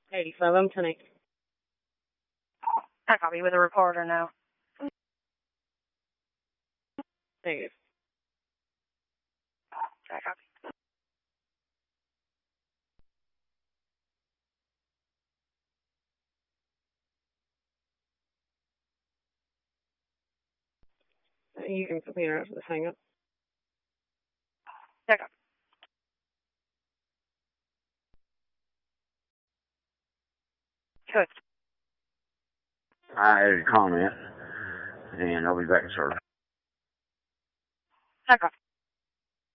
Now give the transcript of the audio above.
87 tonight. I copy with a reporter now. Negative. I copy. You can put me out for the hang up. I copy. Good. I added a comment, and I'll be back in service. I copy.